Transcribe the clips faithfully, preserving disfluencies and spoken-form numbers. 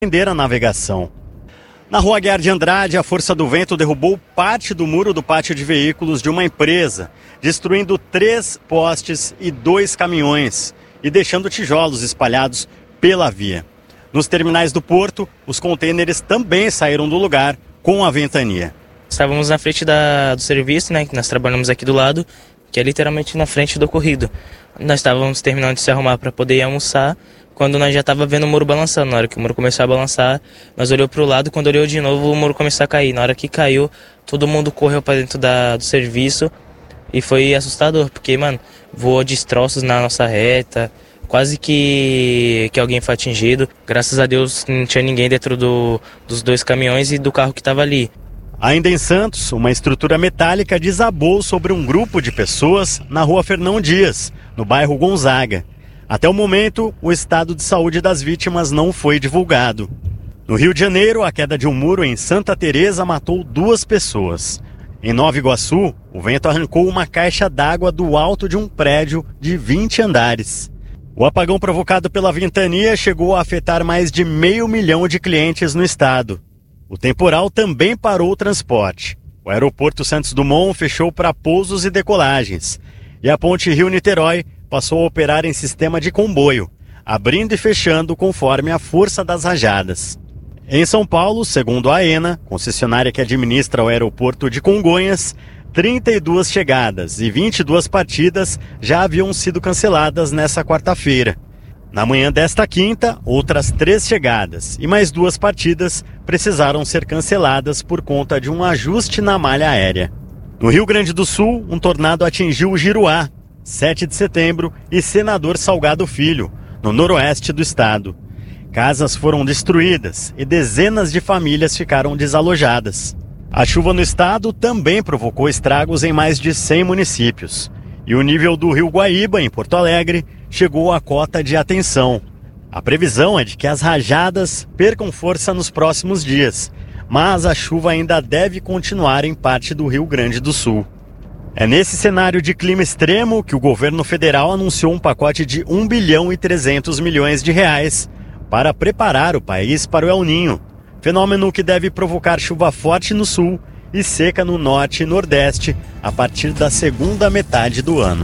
suspender a navegação. Na Rua Aguiar de Andrade, a força do vento derrubou parte do muro do pátio de veículos de uma empresa, destruindo três postes e dois caminhões e deixando tijolos espalhados pela via. Nos terminais do porto, os contêineres também saíram do lugar com a ventania. Estávamos na frente da, do serviço, né, que nós trabalhamos aqui do lado, que é literalmente na frente do ocorrido. Nós estávamos terminando de se arrumar para poder ir almoçar, quando nós já estava vendo o muro balançando. Na hora que o muro começou a balançar, nós olhou para o lado, quando olhou de novo, o muro começou a cair. Na hora que caiu, todo mundo correu para dentro da, do serviço e foi assustador, porque, mano, voou destroços na nossa reta, quase que, que alguém foi atingido. Graças a Deus não tinha ninguém dentro do, dos dois caminhões e do carro que estava ali. Ainda em Santos, uma estrutura metálica desabou sobre um grupo de pessoas na Rua Fernão Dias, no bairro Gonzaga. Até o momento, o estado de saúde das vítimas não foi divulgado. No Rio de Janeiro, a queda de um muro em Santa Teresa matou duas pessoas. Em Nova Iguaçu, o vento arrancou uma caixa d'água do alto de um prédio de vinte andares. O apagão provocado pela ventania chegou a afetar mais de meio milhão de clientes no estado. O temporal também parou o transporte. O aeroporto Santos Dumont fechou para pousos e decolagens. E a ponte Rio-Niterói passou a operar em sistema de comboio, abrindo e fechando conforme a força das rajadas. Em São Paulo, segundo a AENA, concessionária que administra o aeroporto de Congonhas, trinta e duas chegadas e vinte e duas partidas já haviam sido canceladas nessa quarta-feira. Na manhã desta quinta, outras três chegadas e mais duas partidas precisaram ser canceladas por conta de um ajuste na malha aérea. No Rio Grande do Sul, um tornado atingiu o Giruá, sete de setembro, e Senador Salgado Filho, no noroeste do estado. Casas foram destruídas e dezenas de famílias ficaram desalojadas. A chuva no estado também provocou estragos em mais de cem municípios. E o nível do Rio Guaíba, em Porto Alegre, chegou à cota de atenção. A previsão é de que as rajadas percam força nos próximos dias, mas a chuva ainda deve continuar em parte do Rio Grande do Sul. É nesse cenário de clima extremo que o governo federal anunciou um pacote de um bilhão e trezentos milhões de reais para preparar o país para o El Niño, fenômeno que deve provocar chuva forte no sul e seca no norte e nordeste a partir da segunda metade do ano.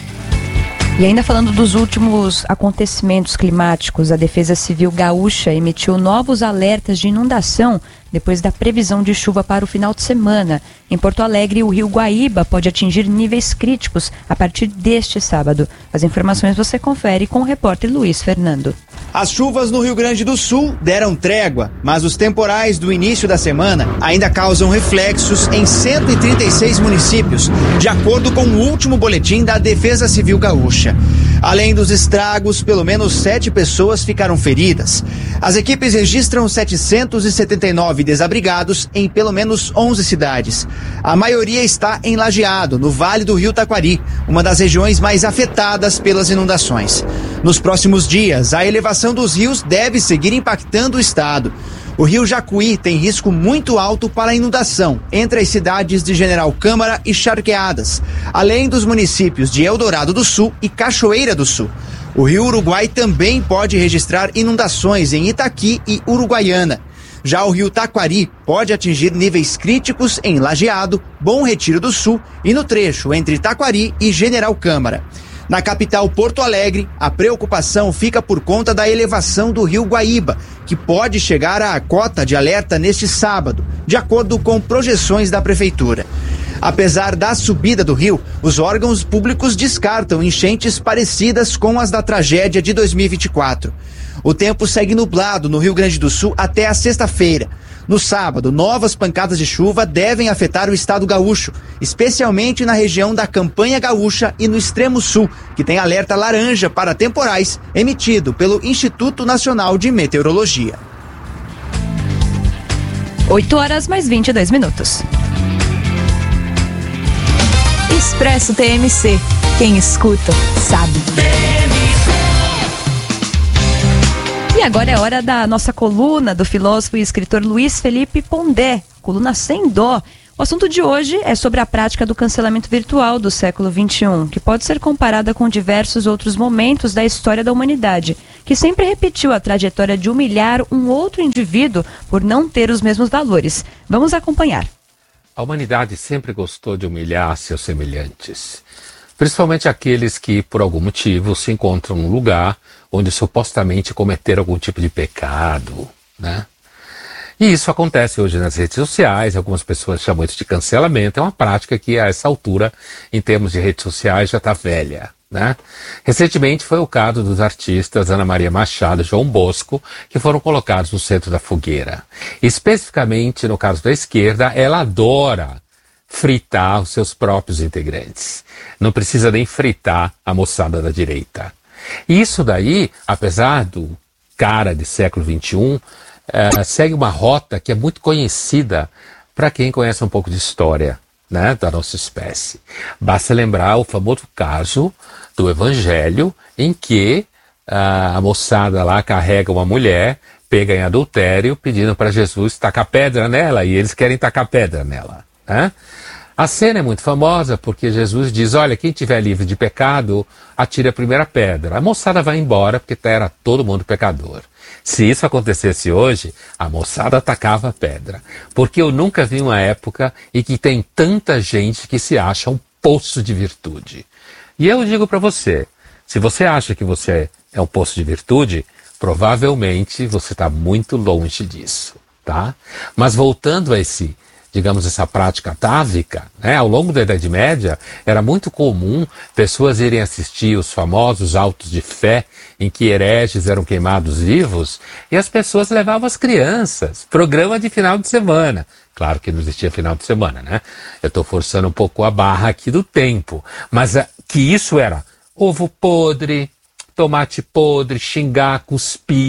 E ainda falando dos últimos acontecimentos climáticos, a Defesa Civil Gaúcha emitiu novos alertas de inundação depois da previsão de chuva para o final de semana. Em Porto Alegre, o rio Guaíba pode atingir níveis críticos a partir deste sábado. As informações você confere com o repórter Luiz Fernando. As chuvas no Rio Grande do Sul deram trégua, mas os temporais do início da semana ainda causam reflexos em cento e trinta e seis municípios, de acordo com o último boletim da Defesa Civil Gaúcha. Além dos estragos, pelo menos sete pessoas ficaram feridas. As equipes registram setecentos e setenta e nove desabrigados em pelo menos onze cidades. A maioria está em Lajeado, no Vale do Rio Taquari, uma das regiões mais afetadas pelas inundações. Nos próximos dias, a elevação dos rios deve seguir impactando o estado. O rio Jacuí tem risco muito alto para a inundação entre as cidades de General Câmara e Charqueadas, além dos municípios de Eldorado do Sul e Cachoeira do Sul. O rio Uruguai também pode registrar inundações em Itaqui e Uruguaiana. Já o rio Taquari pode atingir níveis críticos em Lajeado, Bom Retiro do Sul e no trecho entre Taquari e General Câmara. Na capital Porto Alegre, a preocupação fica por conta da elevação do rio Guaíba, que pode chegar à cota de alerta neste sábado, de acordo com projeções da prefeitura. Apesar da subida do rio, os órgãos públicos descartam enchentes parecidas com as da tragédia de dois mil e vinte e quatro. O tempo segue nublado no Rio Grande do Sul até a sexta-feira. No sábado, novas pancadas de chuva devem afetar o estado gaúcho, especialmente na região da Campanha Gaúcha e no extremo sul, que tem alerta laranja para temporais emitido pelo Instituto Nacional de Meteorologia. oito horas mais vinte e dois minutos. Expresso T M C. Quem escuta, sabe. E agora é hora da nossa coluna do filósofo e escritor Luiz Felipe Pondé, coluna Sem Dó. O assunto de hoje é sobre a prática do cancelamento virtual do século vinte e um, que pode ser comparada com diversos outros momentos da história da humanidade, que sempre repetiu a trajetória de humilhar um outro indivíduo por não ter os mesmos valores. Vamos acompanhar. A humanidade sempre gostou de humilhar seus semelhantes, principalmente aqueles que, por algum motivo, se encontram num lugar onde supostamente cometeram algum tipo de pecado, né? E isso acontece hoje nas redes sociais, algumas pessoas chamam isso de cancelamento, é uma prática que a essa altura, em termos de redes sociais, já está velha, né? Recentemente foi o caso dos artistas Ana Maria Machado e João Bosco, que foram colocados no centro da fogueira. Especificamente no caso da esquerda, ela adora fritar os seus próprios integrantes. Não precisa nem fritar a moçada da direita. E isso daí, apesar do cara de século vinte e um, é, segue uma rota que é muito conhecida para quem conhece um pouco de história, né, da nossa espécie. Basta lembrar o famoso caso do Evangelho, em que uh, a moçada lá carrega uma mulher, pega em adultério, pedindo para Jesus tacar pedra nela, e eles querem tacar pedra nela, né? A cena é muito famosa porque Jesus diz, olha, quem tiver livre de pecado, atire a primeira pedra. A moçada vai embora porque era todo mundo pecador. Se isso acontecesse hoje, a moçada atacava a pedra. Porque eu nunca vi uma época em que tem tanta gente que se acha um poço de virtude. E eu digo para você, se você acha que você é um poço de virtude, provavelmente você está muito longe disso, tá? Mas voltando a esse, digamos, essa prática atávica, né? Ao longo da Idade Média, era muito comum pessoas irem assistir os famosos autos de fé, em que hereges eram queimados vivos, e as pessoas levavam as crianças, programa de final de semana. Claro que não existia final de semana, né? Eu estou forçando um pouco a barra aqui do tempo, mas a, que isso era ovo podre, tomate podre, xingar, cuspir,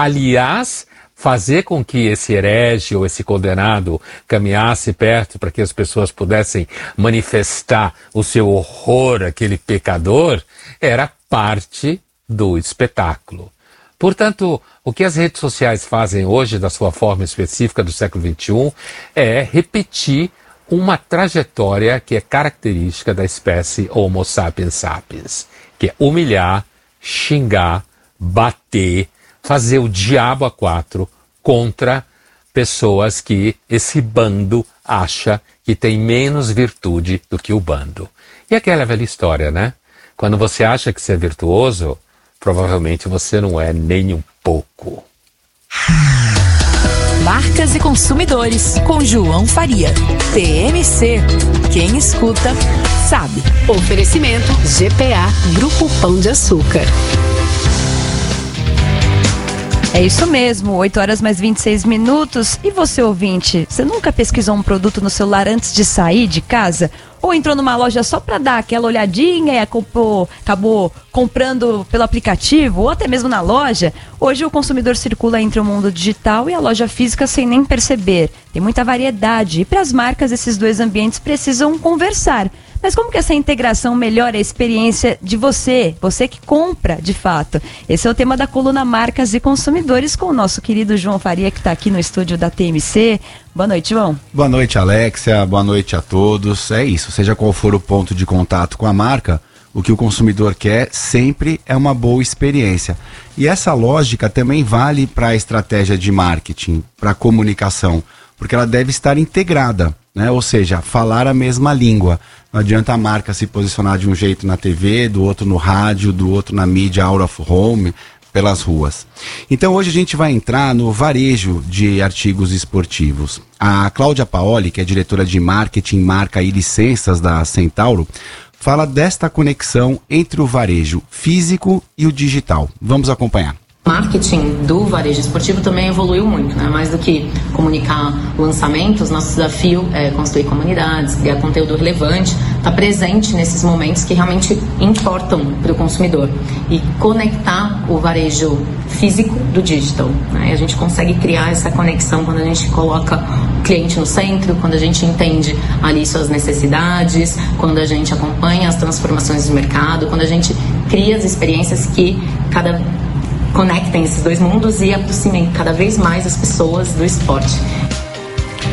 aliás, fazer com que esse herege ou esse condenado caminhasse perto para que as pessoas pudessem manifestar o seu horror àquele pecador, era parte do espetáculo. Portanto, o que as redes sociais fazem hoje, da sua forma específica do século vinte e um, é repetir uma trajetória que é característica da espécie Homo sapiens sapiens, que é humilhar, xingar, bater, fazer o diabo a quatro contra pessoas que esse bando acha que tem menos virtude do que o bando. E aquela velha história, né? Quando você acha que você é virtuoso, provavelmente você não é nem um pouco. Marcas e Consumidores, com João Faria. T M C. Quem escuta, sabe. Oferecimento G P A, Grupo Pão de Açúcar. É isso mesmo, oito horas mais vinte e seis minutos. E você, ouvinte, você nunca pesquisou um produto no celular antes de sair de casa? Ou entrou numa loja só para dar aquela olhadinha e acabou, acabou comprando pelo aplicativo ou até mesmo na loja? Hoje o consumidor circula entre o mundo digital e a loja física sem nem perceber. Tem muita variedade e para as marcas esses dois ambientes precisam conversar. Mas como que essa integração melhora a experiência de você, você que compra de fato? Esse é o tema da coluna Marcas e Consumidores com o nosso querido João Faria, que está aqui no estúdio da T M C. Boa noite, João. Boa noite, Alexia. Boa noite a todos. É isso, seja qual for o ponto de contato com a marca, o que o consumidor quer sempre é uma boa experiência. E essa lógica também vale para a estratégia de marketing, para a comunicação, porque ela deve estar integrada, né? Ou seja, falar a mesma língua. Não adianta a marca se posicionar de um jeito na T V, do outro no rádio, do outro na mídia out of home, pelas ruas. Então hoje a gente vai entrar no varejo de artigos esportivos. A Cláudia Paoli, que é diretora de marketing, marca e licenças da Centauro, fala desta conexão entre o varejo físico e o digital. Vamos acompanhar. O marketing do varejo esportivo também evoluiu muito, né? Mais do que comunicar lançamentos, nosso desafio é construir comunidades, criar conteúdo relevante, estar presente nesses momentos que realmente importam para o consumidor e conectar o varejo físico do digital, né? A gente consegue criar essa conexão quando a gente coloca o cliente no centro, quando a gente entende ali suas necessidades, quando a gente acompanha as transformações do mercado, quando a gente cria as experiências que cada conectem esses dois mundos e aproximem cada vez mais as pessoas do esporte. E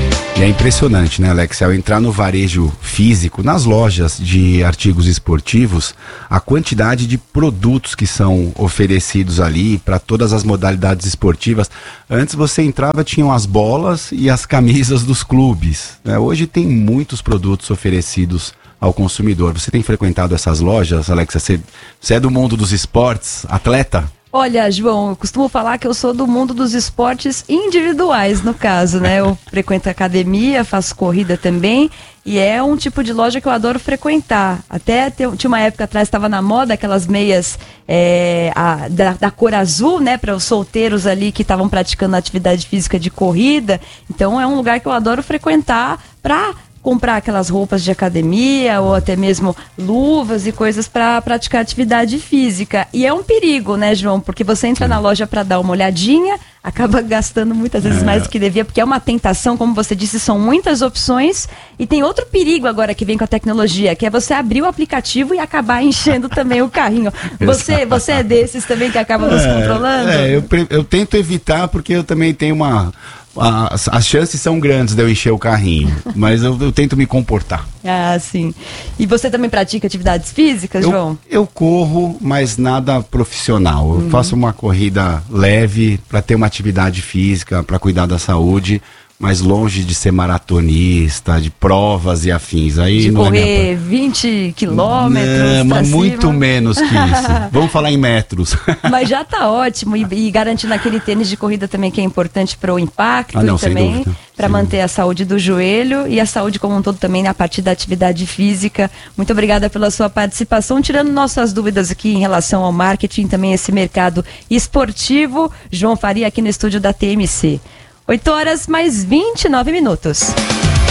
E é impressionante, né, Alex? Ao entrar no varejo físico, nas lojas de artigos esportivos, a quantidade de produtos que são oferecidos ali para todas as modalidades esportivas. Antes você entrava, tinham as bolas e as camisas dos clubes, né? Hoje tem muitos produtos oferecidos ao consumidor. Você tem frequentado essas lojas, Alex? Você, você é do mundo dos esportes, atleta? Olha, João, eu costumo falar que eu sou do mundo dos esportes individuais, no caso, né? Eu frequento academia, faço corrida também, e é um tipo de loja que eu adoro frequentar. Até tinha uma época atrás, estava na moda aquelas meias é, a, da, da cor azul, né? Para os solteiros ali que estavam praticando atividade física de corrida. Então é um lugar que eu adoro frequentar para comprar aquelas roupas de academia ou até mesmo luvas e coisas para praticar atividade física. E é um perigo, né, João? Porque você entra na loja para dar uma olhadinha, acaba gastando muitas vezes é. mais do que devia, porque é uma tentação, como você disse, são muitas opções. E tem outro perigo agora que vem com a tecnologia, que é você abrir o aplicativo e acabar enchendo também o carrinho. Você, você é desses também que acaba nos é, controlando? É, eu, eu tento evitar porque eu também tenho uma... As, as chances são grandes de eu encher o carrinho, mas eu, eu tento me comportar. Ah, sim. E você também pratica atividades físicas, eu, João? Eu corro, mas nada profissional. Eu uhum. faço uma corrida leve para ter uma atividade física, para cuidar da saúde, mas longe de ser maratonista, de provas e afins. Aí de não correr é vinte quilômetros. Não, mas muito cima. menos que isso. Vamos falar em metros. Mas já tá ótimo. E, e garantindo aquele tênis de corrida também que é importante para o impacto ah, não, e também para manter a saúde do joelho e a saúde como um todo também a partir da atividade física. Muito obrigada pela sua participação. Tirando nossas dúvidas aqui em relação ao marketing, também esse mercado esportivo. João Faria aqui no estúdio da T M C. oito horas mais vinte e nove minutos.